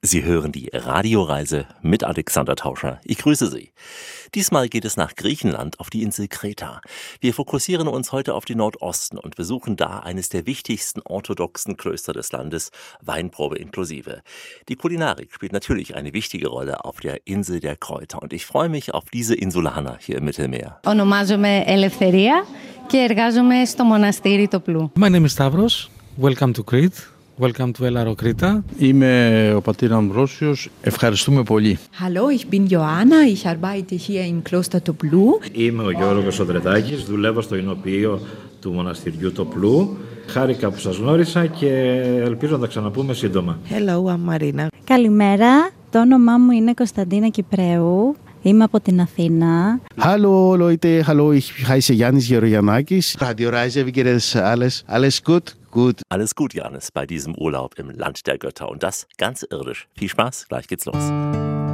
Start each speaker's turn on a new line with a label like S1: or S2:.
S1: Sie hören die Radioreise mit Alexander Tauscher. Ich grüße Sie. Diesmal geht es nach Griechenland auf die Insel Kreta. Wir fokussieren uns heute auf den Nordosten und besuchen da eines der wichtigsten orthodoxen Klöster des Landes, Weinprobe inklusive. Die Kulinarik spielt natürlich eine wichtige Rolle auf der Insel der Kräuter und ich freue mich auf diese Insulaner hier im Mittelmeer.
S2: Ονομάζομαι Ελευθερία και εργάζομαι στο μοναστήρι Τοπλού.
S3: My name is Stavros. Welcome to Crete. Welcome to Elaro Krita.
S4: Είμαι ο πατήρ Αμβρόσιος. Ευχαριστούμε πολύ.
S5: Hallo, ich bin Joanna. Ich arbeite hier im Kloster Toplu.
S6: Είμαι ο Γιώργος Σοντρετάκης. Δουλεύω στο εινοποιείο του μοναστηριού Τοπλού. Χάρηκα που σας γνώρισα και ελπίζω να τα ξαναπούμε σύντομα.
S7: Hello, I'm Marina.
S8: Καλημέρα. Το όνομά μου είναι Κωνσταντίνα Κυπρέου. Είμαι από την Αθήνα.
S9: Hallo Leute, hallo, ich heiße Janis Gerogianakis. Radioreise, wie geht es? Alles gut? Gut.
S1: Alles gut, Janis, bei diesem Urlaub im Land der Götter und das ganz irdisch. Viel Spaß, gleich geht's los.